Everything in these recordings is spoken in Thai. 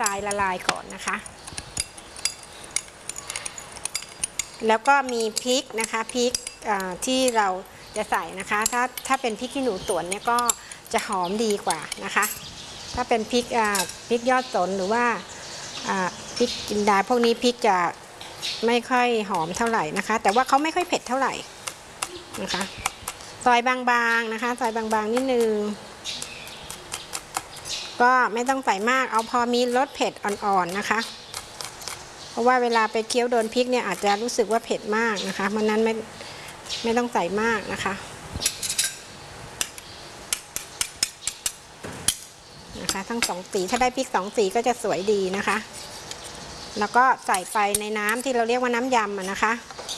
ทรายละลายก่อนนะคะแล้วก็มีพริกนะคะพริกที่เราจะใส่นะคะถ้าเป็นพริกขี้หนูสวนเนี่ยก็จะหอมดีกว่านะคะถ้าเป็นพริกยอดสนหรือว่าพริกจินดาพวกนี้พริกจะไม่ค่อยหอมเท่าไหร่นะคะแต่ว่าเขาไม่ค่อยเผ็ดเท่าไหร่นะคะซอยบางๆนะคะซอยบางๆนิดนึงก็ไม่ต้องใส่มากเอาพอมีรสเผ็ดอ่อนๆนะคะเพราะว่าเวลาไปเคี้ยวโดนพริกเนี่ยอาจจะรู้สึกว่าเผ็ดมากนะคะเพราะนั้นไม่ต้องใส่มากนะคะทั้งสองสีถ้าได้พริก2 สีก็จะสวยดีนะคะแล้วก็ใส่ไปในน้ำที่เราเรียกว่าน้ำยำนะคะ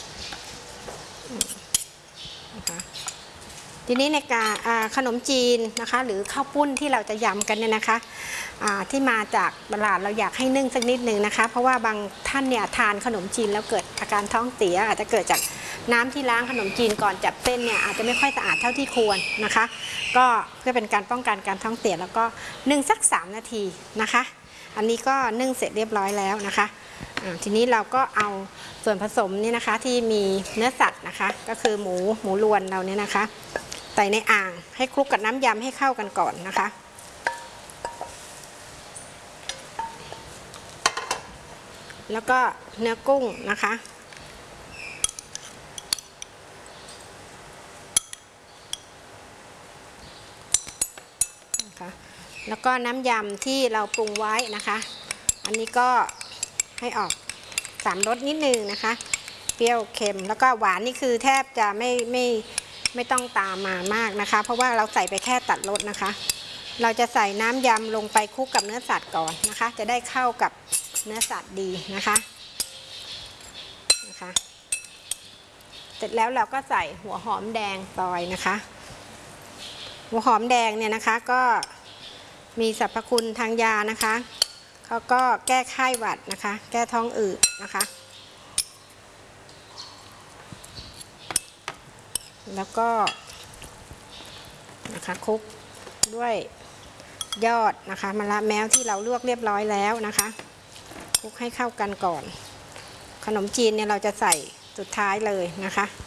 ทีนี้ในการขนมจีนนะคะหรือข้าวปุ้นที่เราจะยำกันเนี่ยนะคะที่มาจากตลาดเราอยากให้นึ่งสักนิดนึงนะคะเพราะว่าบางท่านเนี่ยทานขนมจีนแล้วเกิดอาการท้องเสียอาจจะเกิดจากน้ำที่ล้างขนมจีนก่อนจับเส้นเนี่ยอาจจะไม่ค่อยสะอาดเท่าที่ควรนะคะก็เพื่อเป็นการป้องกันการท้องเสียแล้วก็นึ่งสัก3 นาทีนะคะอันนี้ก็นึ่งเสร็จเรียบร้อยแล้วนะคะทีนี้เราก็เอาส่วนผสมนี่นะคะที่มีเนื้อสัตว์นะคะก็คือหมูรวนเราเนี่ยนะคะใส่ในอ่างให้คลุกกับน้ำยำให้เข้ากันก่อนนะคะแล้วก็เนื้อกุ้งนะคะแล้วก็น้ำยำที่เราปรุงไว้นะคะอันนี้ก็ให้ออก3 รสนิดนึงนะคะเปรี้ยวเค็มแล้วก็หวานนี่คือแทบจะไม่ต้องตามมามากนะคะเพราะว่าเราใส่ไปแค่ตัดรสนะคะเราจะใส่น้ำยำลงไปคลุกกับเนื้อสัตว์ก่อนนะคะจะได้เข้ากับเนื้อสัตว์ดีนะคะเสร็จแล้วเราก็ใส่หัวหอมแดงซอยนะคะหัวหอมแดงเนี่ยนะคะก็มีสรรพคุณทางยานะคะเขาก็แก้ไข้หวัดนะคะแก้ท้องอืดนะคะแล้วก็นะคะคลุกด้วยยอดนะคะมะระแม้วที่เราลวกเรียบร้อยแล้วนะคะคลุกให้เข้ากันก่อนขนมจีนเนี่ยเราจะใส่สุดท้ายเลยนะคะ